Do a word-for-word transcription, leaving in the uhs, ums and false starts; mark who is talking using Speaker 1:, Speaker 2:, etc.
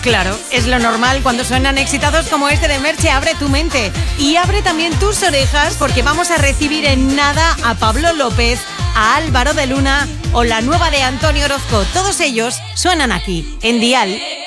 Speaker 1: Claro, es lo normal cuando suenan exitazos como este de Merche. Abre tu mente y abre también tus orejas, porque vamos a recibir en nada a Pablo López, a Álvaro de Luna o la nueva de Antonio Orozco. Todos ellos suenan aquí, en Dial.